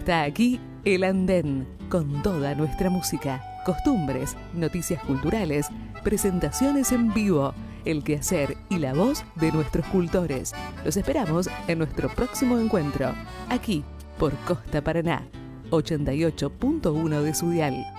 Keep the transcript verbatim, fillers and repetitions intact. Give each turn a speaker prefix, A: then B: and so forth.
A: Está aquí El Andén, con toda nuestra música, costumbres, noticias culturales, presentaciones en vivo, el quehacer y la voz de nuestros cultores. Los esperamos en nuestro próximo encuentro, aquí por Costa Paraná, ochenta y ocho punto uno de su dial.